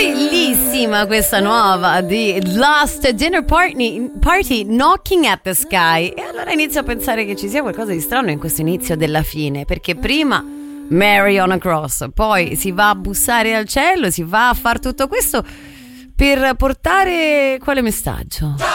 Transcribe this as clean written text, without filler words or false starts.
Bellissima questa nuova di Last Dinner Party Knocking at the Sky. E allora inizio a pensare che ci sia qualcosa di strano in questo inizio della fine, perché prima Mary on a Cross, poi si va a bussare al cielo, si va a fare tutto questo per portare quale messaggio?